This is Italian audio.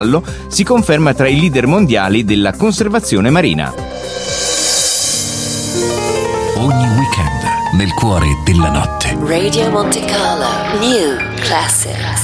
si conferma tra i leader mondiali della conservazione marina. Ogni weekend nel cuore della notte. Radio Monte Carlo New Classics.